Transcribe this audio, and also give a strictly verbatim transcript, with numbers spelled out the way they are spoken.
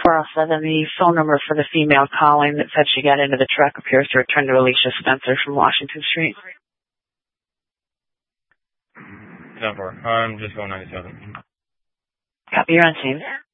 four oh seven, the phone number for the female calling that said she got into the truck appears to return to Alicia Spencer from Washington Street. ten four. I'm just going ninety-seven. Copy, you're on scene.